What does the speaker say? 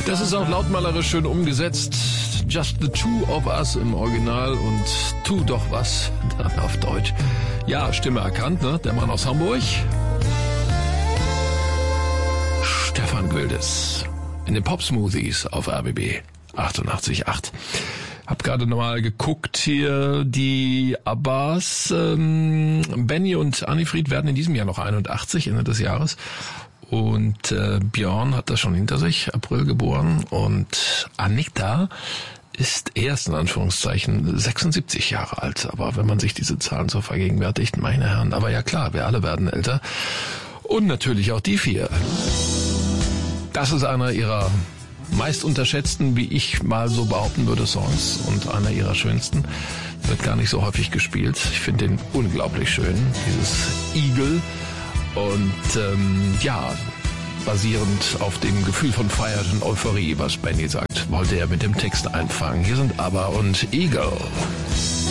Das ist auch lautmalerisch schön umgesetzt. Just the two of us im Original und tu doch was dann auf Deutsch. Ja, Stimme erkannt, ne? Der Mann aus Hamburg. Stefan Gwildes in den Pop-Smoothies auf RBB 88.8. Hab gerade nochmal geguckt hier, die Abbas, Benny und Annifried werden in diesem Jahr noch 81, Ende des Jahres. Und Björn hat das schon hinter sich, April geboren. Und Anita ist erst in Anführungszeichen 76 Jahre alt. Aber wenn man sich diese Zahlen so vergegenwärtigt, meine Herren, aber ja klar, wir alle werden älter. Und natürlich auch die vier. Das ist einer ihrer meist unterschätzten, wie ich mal so behaupten würde, Songs und einer ihrer schönsten. Wird gar nicht so häufig gespielt. Ich finde den unglaublich schön, dieses Eagle. Und basierend auf dem Gefühl von Freiheit und Euphorie, was Benny sagt, wollte er mit dem Text einfangen. Hier sind ABBA und Eagle.